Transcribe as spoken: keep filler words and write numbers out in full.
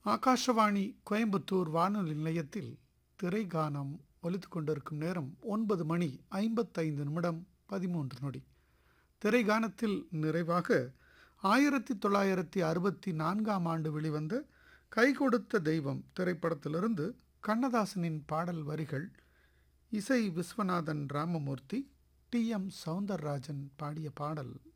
ஆகாஷவாணி கோயம்புத்தூர் வானொலி நிலையத்தில் திரைகானம் ஒலித்துக் கொண்டிருக்கும் நேரம் ஒன்பது மணி ஐம்பத்தைந்து நிமிடம் பதிமூன்று நொடி. திரைகானத்தில் நிறைவாக ஆயிரத்தி தொள்ளாயிரத்தி அறுபத்தி நான்காம் ஆண்டு வெளிவந்த கை கொடுத்த தெய்வம் திரைப்படத்திலிருந்து கண்ணதாசனின் பாடல் வரிகள், இசை விஸ்வநாதன் ராமமூர்த்தி, டி எம் சௌந்தரராஜன் பாடிய பாடல்.